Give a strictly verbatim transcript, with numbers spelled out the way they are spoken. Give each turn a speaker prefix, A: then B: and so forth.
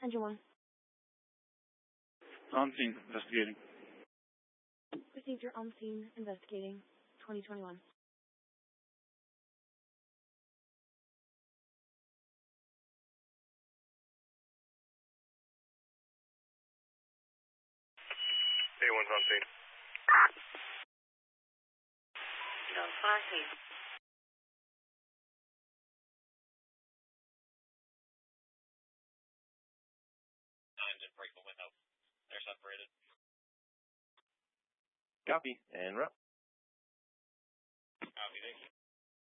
A: Engine one.
B: On scene, investigating.
A: Received your on scene, investigating. twenty twenty-one.
C: A one's on scene.
D: No, five scene.
E: Time to break the window. They're separated.
C: Copy. And route.
E: Copy, thank you.